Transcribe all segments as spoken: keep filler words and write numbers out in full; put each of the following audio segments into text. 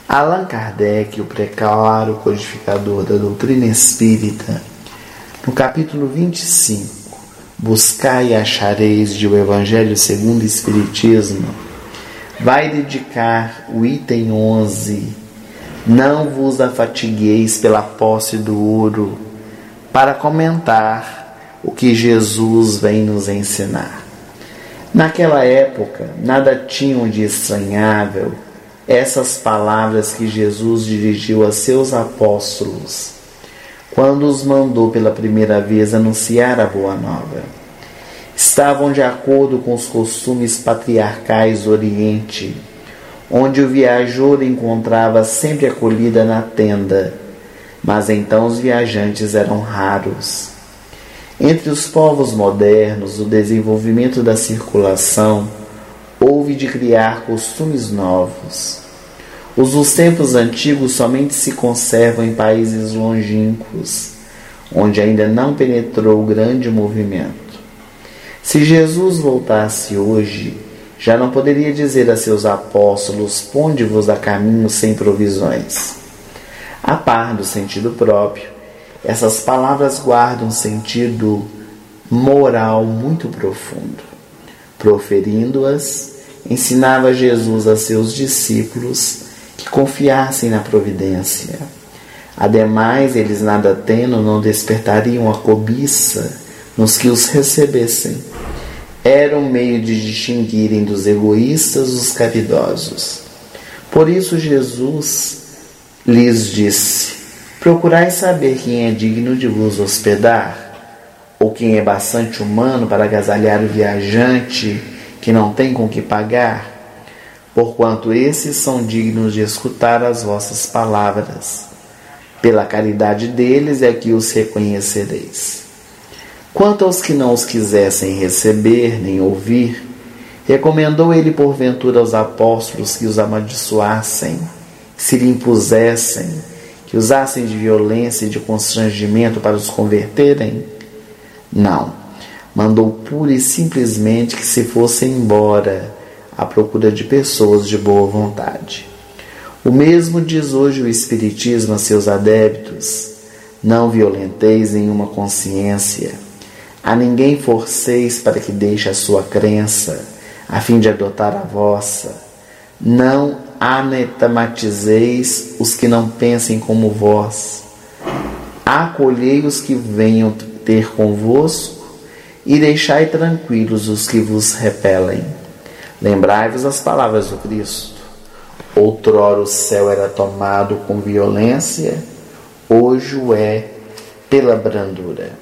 Allan Kardec, o preclaro codificador da doutrina espírita, no capítulo vinte e cinco, Buscai e achareis de O Evangelho segundo o Espiritismo, vai dedicar o item onze, não vos afatigueis pela posse do ouro, para comentar o que Jesus vem nos ensinar. Naquela época, nada tinham de estranhável essas palavras que Jesus dirigiu a seus apóstolos, quando os mandou pela primeira vez anunciar a Boa Nova. Estavam de acordo com os costumes patriarcais do Oriente, onde o viajor encontrava sempre acolhida na tenda, mas então os viajantes eram raros. Entre os povos modernos, o desenvolvimento da circulação houve de criar costumes novos. Os dos tempos antigos somente se conservam em países longínquos, onde ainda não penetrou o grande movimento. Se Jesus voltasse hoje, já não poderia dizer a seus apóstolos: ponde-vos a caminho sem provisões. A par do sentido próprio, essas palavras guardam um sentido moral muito profundo. Proferindo-as, ensinava Jesus a seus discípulos que confiassem na providência. Ademais, eles nada tendo não despertariam a cobiça nos que os recebessem. Era um meio de distinguirem dos egoístas os caridosos. Por isso Jesus lhes disse: procurai saber quem é digno de vos hospedar, ou quem é bastante humano para agasalhar o viajante que não tem com que pagar, porquanto esses são dignos de escutar as vossas palavras. Pela caridade deles é que os reconhecereis. Quanto aos que não os quisessem receber nem ouvir, recomendou ele porventura aos apóstolos que os amaldiçoassem, se lhe impusessem, que usassem de violência e de constrangimento para os converterem? Não. Mandou pura e simplesmente que se fossem embora à procura de pessoas de boa vontade. O mesmo diz hoje o Espiritismo a seus adeptos: não violenteis nenhuma consciência, a ninguém forceis para que deixe a sua crença, a fim de adotar a vossa. Não antematizeis os que não pensem como vós. Acolhei os que venham ter convosco e deixai tranquilos os que vos repelem. Lembrai-vos as palavras do Cristo: outrora o céu era tomado com violência, hoje o é pela brandura.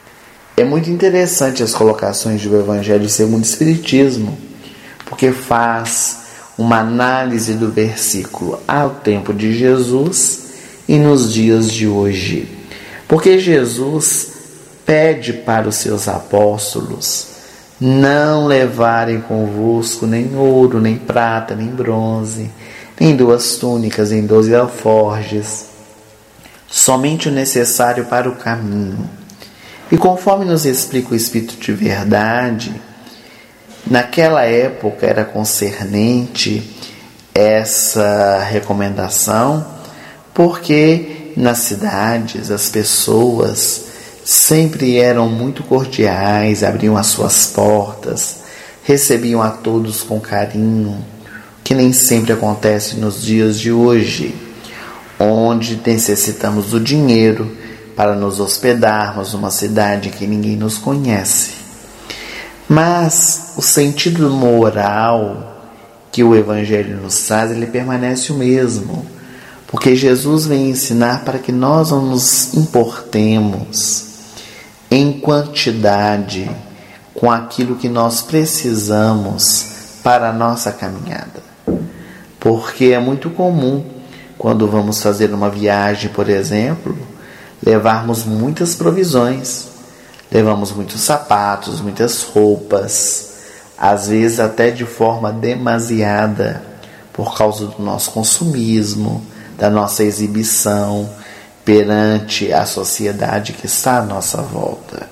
É muito interessante as colocações do Evangelho segundo o Espiritismo, porque faz uma análise do versículo ao tempo de Jesus e nos dias de hoje. Porque Jesus pede para os seus apóstolos não levarem convosco nem ouro, nem prata, nem bronze, nem duas túnicas, nem doze alforjes, somente o necessário para o caminho. E conforme nos explica o Espírito de Verdade, naquela época era concernente essa recomendação, porque nas cidades as pessoas sempre eram muito cordiais, abriam as suas portas, recebiam a todos com carinho, que nem sempre acontece nos dias de hoje, onde necessitamos do dinheiro para nos hospedarmos numa cidade que ninguém nos conhece. Mas o sentido moral que o Evangelho nos traz, ele permanece o mesmo, porque Jesus vem ensinar para que nós não nos importemos em quantidade com aquilo que nós precisamos para a nossa caminhada. Porque é muito comum, quando vamos fazer uma viagem, por exemplo, levarmos muitas provisões, levamos muitos sapatos, muitas roupas, às vezes até de forma demasiada, por causa do nosso consumismo, da nossa exibição perante a sociedade que está à nossa volta.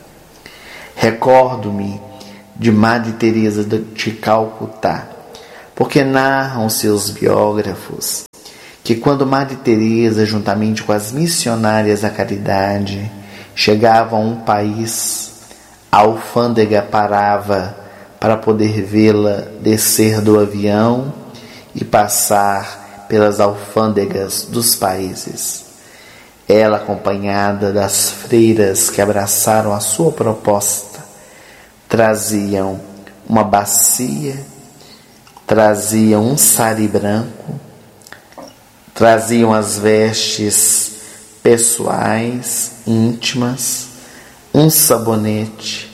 Recordo-me de Madre Teresa de Calcutá, porque narram seus biógrafos que quando Madre Teresa, juntamente com as missionárias da caridade, chegavam a um país, a alfândega parava para poder vê-la descer do avião e passar pelas alfândegas dos países. Ela, acompanhada das freiras que abraçaram a sua proposta, traziam uma bacia, traziam um sari branco, traziam as vestes pessoais, íntimas, um sabonete,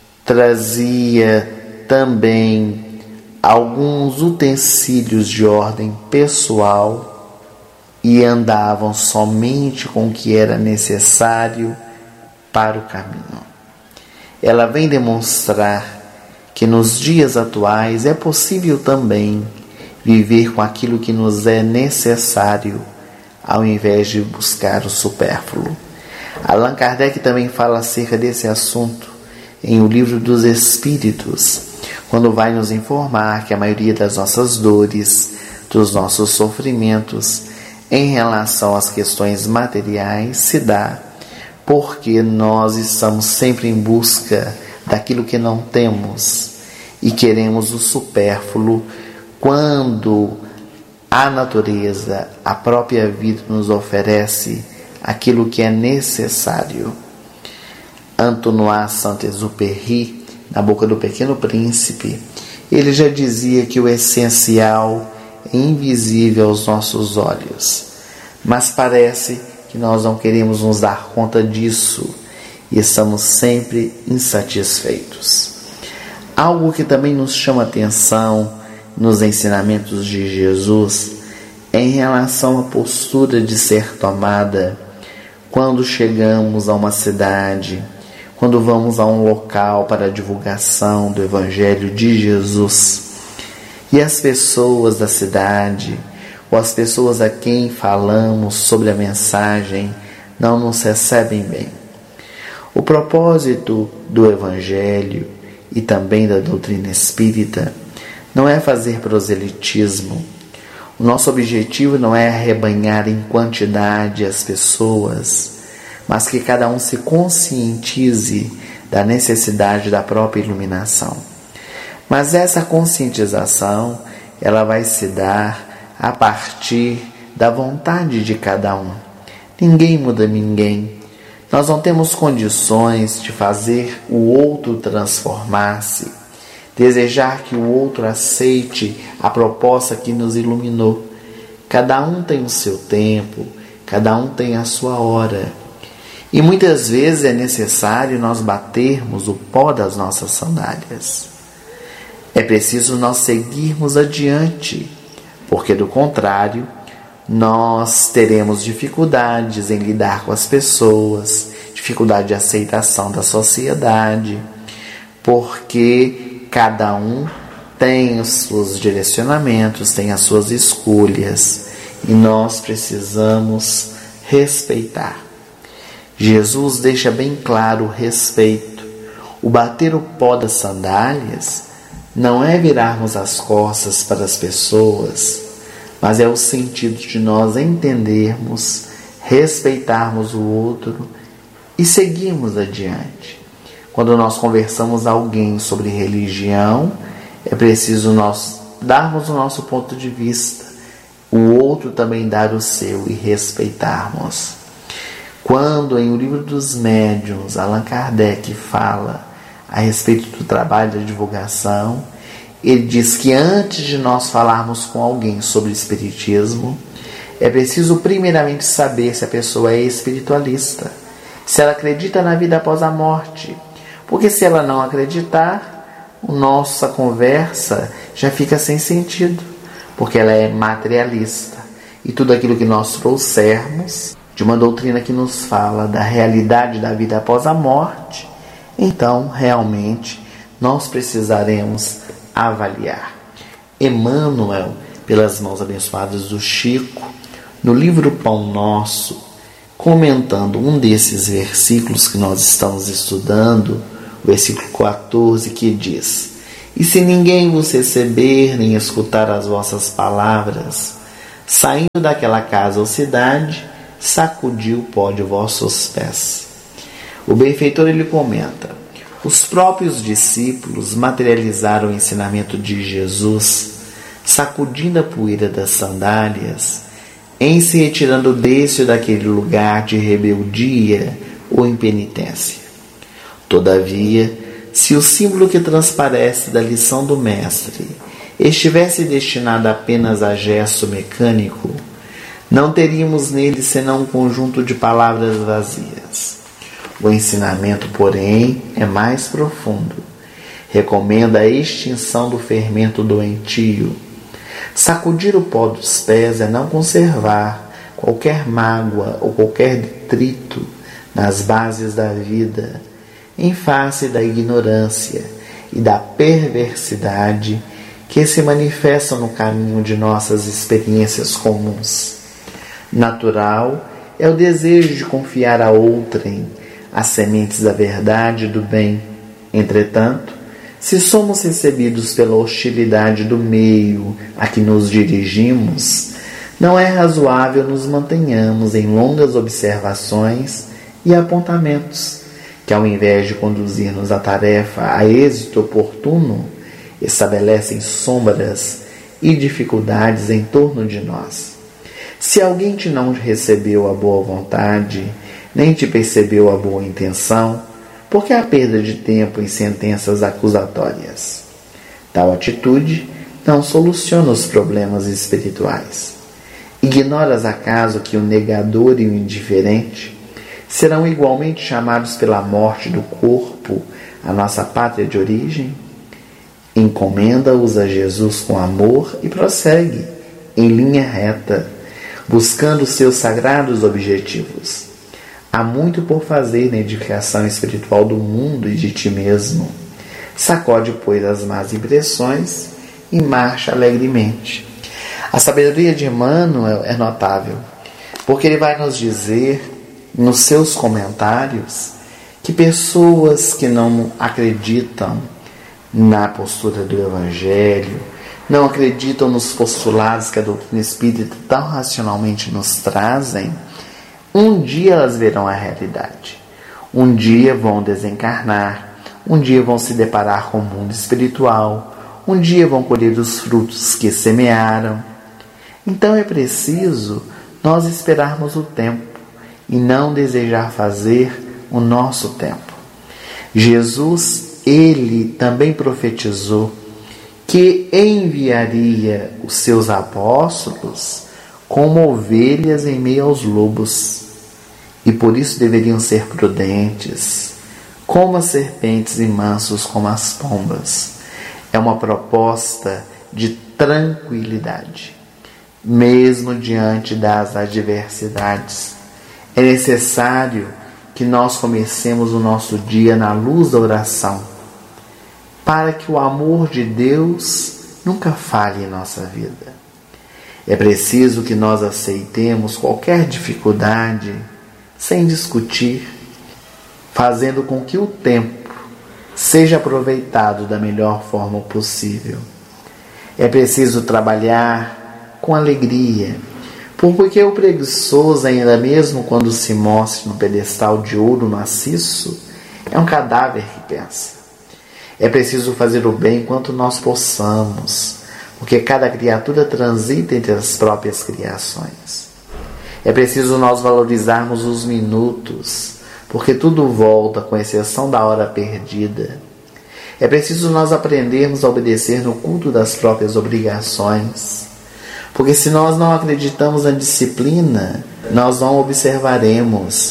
trazia também alguns utensílios de ordem pessoal e andavam somente com o que era necessário para o caminho. Ela vem demonstrar que nos dias atuais é possível também viver com aquilo que nos é necessário, ao invés de buscar o supérfluo. Allan Kardec também fala acerca desse assunto em O Livro dos Espíritos, quando vai nos informar que a maioria das nossas dores, dos nossos sofrimentos, em relação às questões materiais, se dá porque nós estamos sempre em busca daquilo que não temos e queremos o supérfluo, quando a natureza, a própria vida, nos oferece aquilo que é necessário. Antoine Saint-Exupéry, na Boca do Pequeno Príncipe, ele já dizia que o essencial é invisível aos nossos olhos, mas parece que nós não queremos nos dar conta disso e estamos sempre insatisfeitos. Algo que também nos chama atenção nos ensinamentos de Jesus é em relação à postura de ser tomada quando chegamos a uma cidade, quando vamos a um local para a divulgação do Evangelho de Jesus e as pessoas da cidade ou as pessoas a quem falamos sobre a mensagem não nos recebem bem. O propósito do Evangelho e também da doutrina espírita não é fazer proselitismo. O nosso objetivo não é arrebanhar em quantidade as pessoas, mas que cada um se conscientize da necessidade da própria iluminação. Mas essa conscientização, ela vai se dar a partir da vontade de cada um. Ninguém muda ninguém. Nós não temos condições de fazer o outro transformar-se, desejar que o outro aceite a proposta que nos iluminou. Cada um tem o seu tempo, cada um tem a sua hora. E muitas vezes é necessário nós batermos o pó das nossas sandálias. É preciso nós seguirmos adiante, porque do contrário, nós teremos dificuldades em lidar com as pessoas, dificuldade de aceitação da sociedade, porque cada um tem os seus direcionamentos, tem as suas escolhas, e nós precisamos respeitar. Jesus deixa bem claro o respeito. O bater o pó das sandálias não é virarmos as costas para as pessoas, mas é o sentido de nós entendermos, respeitarmos o outro e seguirmos adiante. Quando nós conversamos a alguém sobre religião, é preciso nós darmos o nosso ponto de vista, o outro também dar o seu e respeitarmos. Quando em O Livro dos Médiuns, Allan Kardec fala a respeito do trabalho da divulgação, ele diz que antes de nós falarmos com alguém sobre espiritismo, é preciso primeiramente saber se a pessoa é espiritualista, se ela acredita na vida após a morte, porque se ela não acreditar, a nossa conversa já fica sem sentido, porque ela é materialista, e tudo aquilo que nós trouxermos de uma doutrina que nos fala da realidade da vida após a morte, então realmente nós precisaremos avaliar. Emmanuel, pelas mãos abençoadas do Chico, no livro Pão Nosso, comentando um desses versículos que nós estamos estudando, o versículo quatorze, que diz: E se ninguém vos receber nem escutar as vossas palavras, Saindo daquela casa ou cidade, sacudiu o pó de vossos pés. O benfeitor ele comenta: os próprios discípulos materializaram o ensinamento de Jesus, sacudindo a poeira das sandálias, em se retirando desse ou daquele lugar de rebeldia ou impenitência. Todavia, se o símbolo que transparece da lição do Mestre estivesse destinado apenas a gesto mecânico, não teríamos nele senão um conjunto de palavras vazias. O ensinamento, porém, é mais profundo. Recomenda a extinção do fermento doentio. Sacudir o pó dos pés é não conservar qualquer mágoa ou qualquer detrito nas bases da vida, em face da ignorância e da perversidade que se manifestam no caminho de nossas experiências comuns. Natural é o desejo de confiar a outrem as sementes da verdade e do bem. Entretanto, se somos recebidos pela hostilidade do meio a que nos dirigimos, não é razoável nos mantenhamos em longas observações e apontamentos, que ao invés de conduzir-nos à tarefa a êxito oportuno, estabelecem sombras e dificuldades em torno de nós. Se alguém te não recebeu a boa vontade, nem te percebeu a boa intenção, por que a perda de tempo em sentenças acusatórias? Tal atitude não soluciona os problemas espirituais. Ignoras acaso que o negador e o indiferente serão igualmente chamados pela morte do corpo à nossa pátria de origem? Encomenda-os a Jesus com amor e prossegue, em linha reta, buscando seus sagrados objetivos. Há muito por fazer na edificação espiritual do mundo e de ti mesmo. Sacode, pois, as más impressões e marcha alegremente. A sabedoria de Emmanuel é notável, porque ele vai nos dizer, nos seus comentários, que pessoas que não acreditam na postura do Evangelho, não acreditam nos postulados que a doutrina espírita tão racionalmente nos trazem, um dia elas verão a realidade. Um dia vão desencarnar, um dia vão se deparar com o mundo espiritual, um dia vão colher os frutos que semearam. Então é preciso nós esperarmos o tempo e não desejar fazer o nosso tempo. Jesus, ele também profetizou que enviaria os seus apóstolos como ovelhas em meio aos lobos, e por isso deveriam ser prudentes, como as serpentes e mansos como as pombas. É uma proposta de tranquilidade, mesmo diante das adversidades. É necessário que nós comecemos o nosso dia na luz da oração, para que o amor de Deus nunca falhe em nossa vida. É preciso que nós aceitemos qualquer dificuldade sem discutir, fazendo com que o tempo seja aproveitado da melhor forma possível. É preciso trabalhar com alegria, porque o preguiçoso, ainda mesmo quando se mostra no pedestal de ouro maciço, é um cadáver que pensa. É preciso fazer o bem enquanto nós possamos, porque cada criatura transita entre as próprias criações. É preciso nós valorizarmos os minutos, porque tudo volta, com exceção da hora perdida. É preciso nós aprendermos a obedecer no culto das próprias obrigações, porque se nós não acreditamos na disciplina, nós não observaremos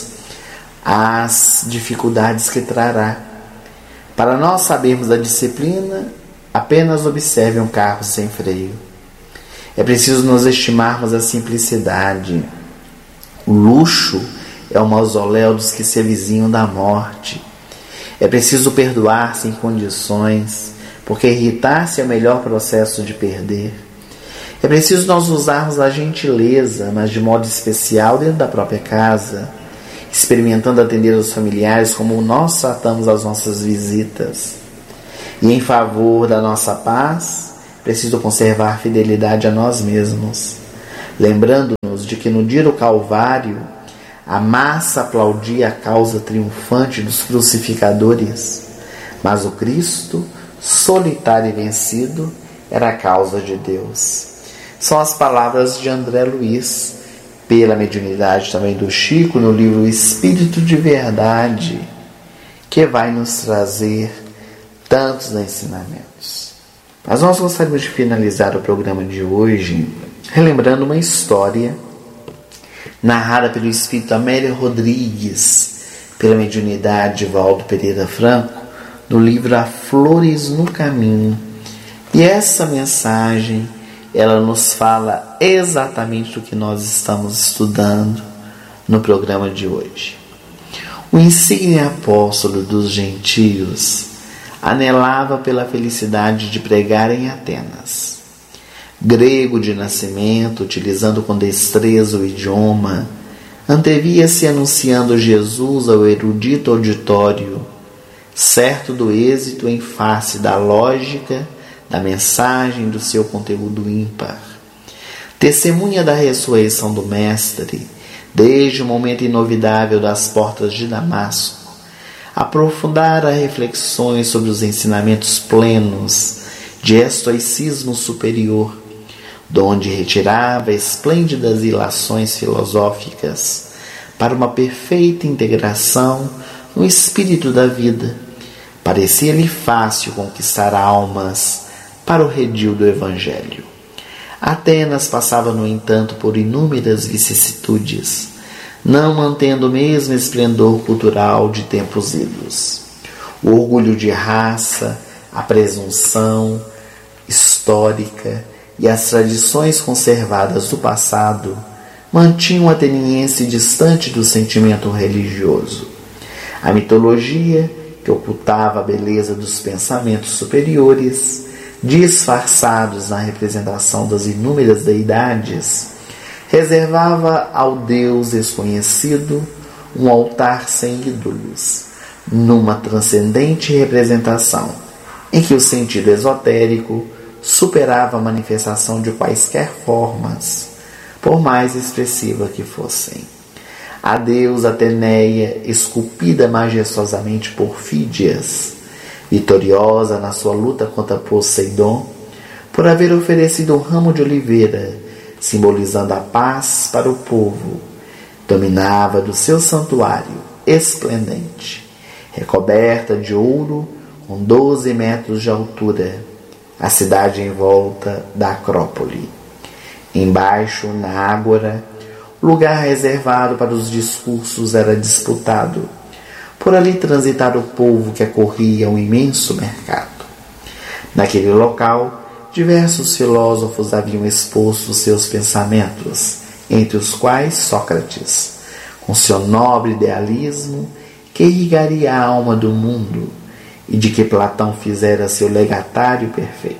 as dificuldades que trará. Para nós sabermos da disciplina, apenas observe um carro sem freio. É preciso nos estimarmos a simplicidade. O luxo é o mausoléu dos que se avizinham da morte. É preciso perdoar sem condições, porque irritar-se é o melhor processo de perder. É preciso nós usarmos a gentileza, mas de modo especial dentro da própria casa, experimentando atender os familiares como nós tratamos as nossas visitas. E em favor da nossa paz, preciso conservar fidelidade a nós mesmos, lembrando-nos de que no dia do Calvário a massa aplaudia a causa triunfante dos crucificadores, mas o Cristo, solitário e vencido, era a causa de Deus. São as palavras de André Luiz, pela mediunidade também do Chico, no livro Espírito de Verdade, que vai nos trazer tantos ensinamentos. Mas nós gostaríamos de finalizar o programa de hoje relembrando uma história narrada pelo Espírito Amélia Rodrigues, pela mediunidade de Valdo Pereira Franco, no livro A Flores no Caminho. E essa mensagem, ela nos fala exatamente do que nós estamos estudando no programa de hoje. O insigne apóstolo dos gentios anelava pela felicidade de pregar em Atenas. Grego de nascimento, utilizando com destreza o idioma, antevia-se anunciando Jesus ao erudito auditório, certo do êxito em face da lógica da mensagem do seu conteúdo ímpar. Testemunha da ressurreição do Mestre, desde o momento inovidável das portas de Damasco, aprofundara reflexões sobre os ensinamentos plenos de estoicismo superior, donde retirava esplêndidas ilações filosóficas para uma perfeita integração no espírito da vida. Parecia-lhe fácil conquistar almas para o redil do Evangelho. Atenas passava, no entanto, por inúmeras vicissitudes, não mantendo o mesmo esplendor cultural de tempos idos. O orgulho de raça, a presunção histórica e as tradições conservadas do passado mantinham o ateniense distante do sentimento religioso. A mitologia, que ocultava a beleza dos pensamentos superiores, disfarçados na representação das inúmeras deidades, reservava ao Deus desconhecido um altar sem ídolos, numa transcendente representação, em que o sentido esotérico superava a manifestação de quaisquer formas, por mais expressiva que fossem. A deusa Ateneia, esculpida majestosamente por Fídias, vitoriosa na sua luta contra Poseidon, por haver oferecido um ramo de oliveira, simbolizando a paz para o povo, dominava do seu santuário esplendente, recoberta de ouro, com doze metros de altura, a cidade em volta da Acrópole. Embaixo, na ágora, o lugar reservado para os discursos era disputado. Por ali transitara o povo que acorria um imenso mercado. Naquele local, diversos filósofos haviam exposto seus pensamentos, entre os quais Sócrates, com seu nobre idealismo que irrigaria a alma do mundo e de que Platão fizera seu legatário perfeito.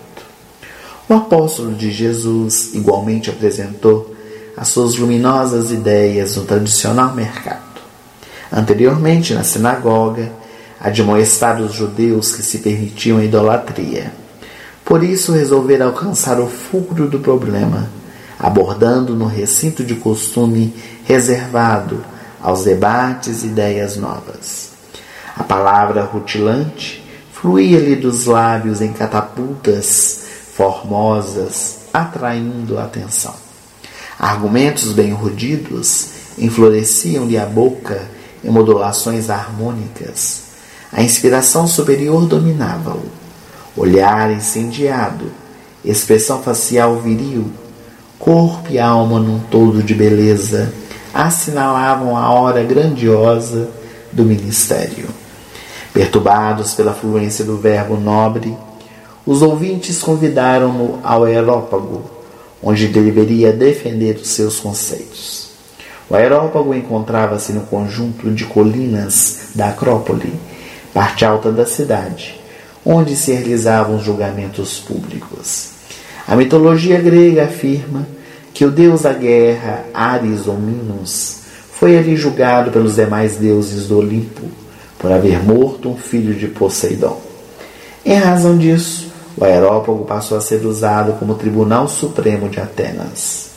O apóstolo de Jesus igualmente apresentou as suas luminosas ideias no tradicional mercado. Anteriormente, na sinagoga, admoestara os judeus que se permitiam a idolatria. Por isso, resolvera alcançar o fulcro do problema, abordando no recinto de costume reservado aos debates e ideias novas. A palavra rutilante fluía-lhe dos lábios em catapultas formosas, atraindo a atenção. Argumentos bem urdidos enfloresciam-lhe a boca em modulações harmônicas. A inspiração superior dominava-o. Olhar incendiado, expressão facial viril, corpo e alma num todo de beleza, assinalavam a hora grandiosa do ministério. Perturbados pela fluência do verbo nobre, os ouvintes convidaram-no ao Aerópago, onde deveria defender os seus conceitos. O Aerópago encontrava-se no conjunto de colinas da Acrópole, parte alta da cidade, onde se realizavam os julgamentos públicos. A mitologia grega afirma que o deus da guerra, Ares ou Minos, foi ali julgado pelos demais deuses do Olimpo, por haver morto um filho de Poseidon. Em razão disso, o Aerópago passou a ser usado como Tribunal Supremo de Atenas.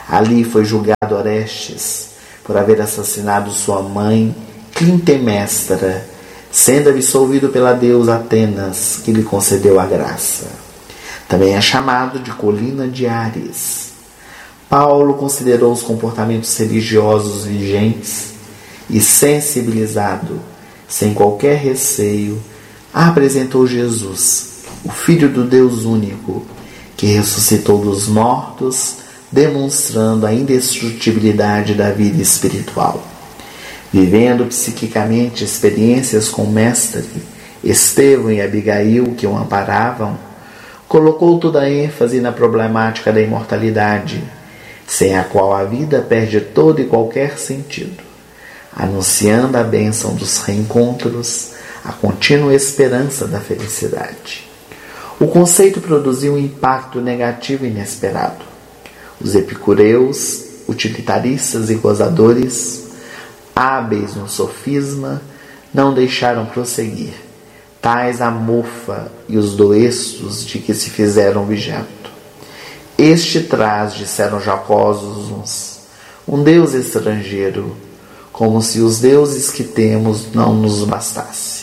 Ali foi julgado Orestes por haver assassinado sua mãe Clitemnestra, sendo absolvido pela deusa Atenas, que lhe concedeu a graça. Também é chamado de Colina de Ares. Paulo considerou os comportamentos religiosos vigentes e, sensibilizado, sem qualquer receio, apresentou Jesus, o Filho do Deus único, que ressuscitou dos mortos, demonstrando a indestrutibilidade da vida espiritual. Vivendo psiquicamente experiências com o Mestre, Estevão e Abigail, que o amparavam, colocou toda a ênfase na problemática da imortalidade, sem a qual a vida perde todo e qualquer sentido, anunciando a bênção dos reencontros, a contínua esperança da felicidade. O conceito produziu um impacto negativo inesperado. Os epicureus, utilitaristas e gozadores, hábeis no sofisma, não deixaram prosseguir, tais a mofa e os doestos de que se fizeram objeto. Este traz, disseram jocosos uns, um Deus estrangeiro, como se os deuses que temos não nos bastasse.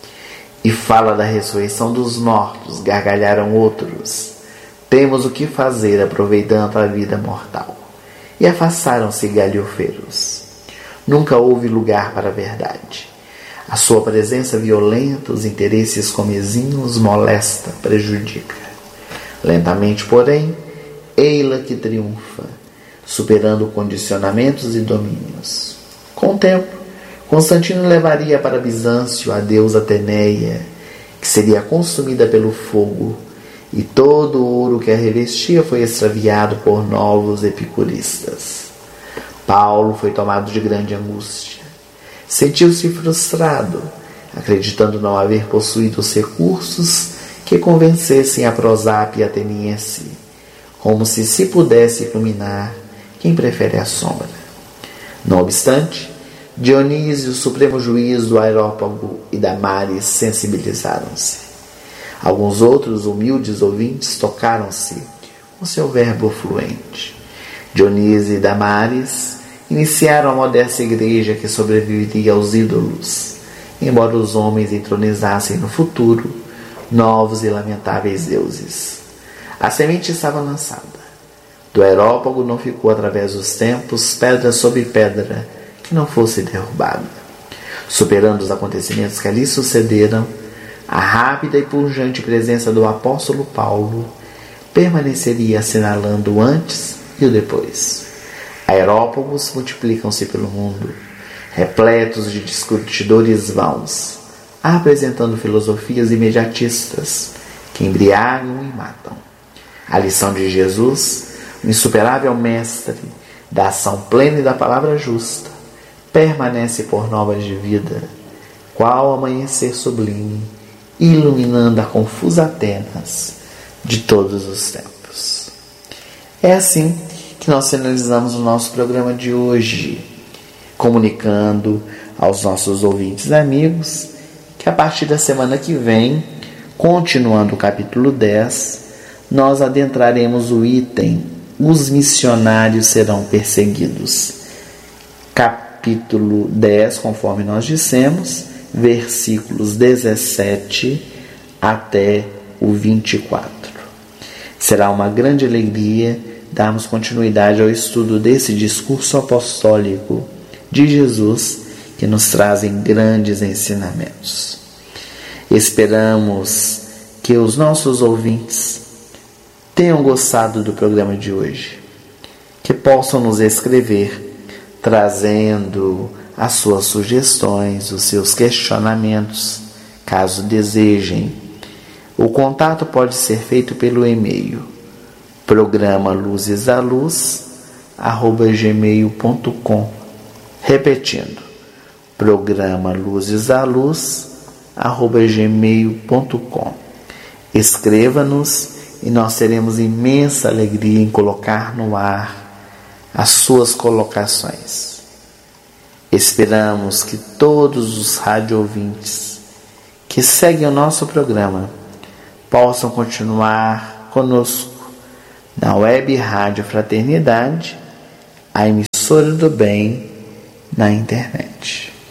E fala da ressurreição dos mortos, gargalharam outros. Temos o que fazer aproveitando a vida mortal. E afastaram-se galhofeiros. Nunca houve lugar para a verdade. A sua presença violenta, os interesses comezinhos, molesta, prejudica. Lentamente, porém, ei-la que triunfa, superando condicionamentos e domínios. Com o tempo, Constantino levaria para Bizâncio a deusa Ateneia, que seria consumida pelo fogo, e todo o ouro que a revestia foi extraviado por novos epicuristas. Paulo foi tomado de grande angústia. Sentiu-se frustrado, acreditando não haver possuído os recursos que convencessem a prosápia ateniense, como se se pudesse iluminar quem prefere a sombra. Não obstante, Dionísio, o supremo juiz do Areópago e Damares, sensibilizaram-se. Alguns outros humildes ouvintes tocaram-se com seu verbo fluente. Dionísio e Damares iniciaram a modesta igreja que sobreviveria aos ídolos, embora os homens entronizassem no futuro novos e lamentáveis deuses. A semente estava lançada. Do Areópago não ficou através dos tempos pedra sobre pedra que não fosse derrubada. Superando os acontecimentos que ali sucederam, a rápida e pungente presença do apóstolo Paulo permaneceria assinalando o antes e o depois. Areópagos multiplicam-se pelo mundo, repletos de discutidores vãos, apresentando filosofias imediatistas que embriagam e matam. A lição de Jesus, o insuperável mestre da ação plena e da palavra justa, permanece por novas de vida, qual amanhecer sublime, iluminando a confusa Atenas de todos os tempos. É assim que nós finalizamos o nosso programa de hoje, comunicando aos nossos ouvintes e amigos que a partir da semana que vem, continuando o capítulo dez, nós adentraremos o item Os missionários serão perseguidos. Capítulo dez, conforme nós dissemos, versículos dezessete até o vinte e quatro. Será uma grande alegria darmos continuidade ao estudo desse discurso apostólico de Jesus, que nos trazem grandes ensinamentos. Esperamos que os nossos ouvintes tenham gostado do programa de hoje, que possam nos escrever, trazendo as suas sugestões, os seus questionamentos, caso desejem. O contato pode ser feito pelo e-mail programa luzes da luz arroba gmail ponto com. Repetindo, programa luzes da luz arroba gmail ponto com. Escreva-nos e nós teremos imensa alegria em colocar no ar as suas colocações. Esperamos que todos os rádio ouvintes que seguem o nosso programa possam continuar conosco na Web Rádio Fraternidade a emissora do bem na internet.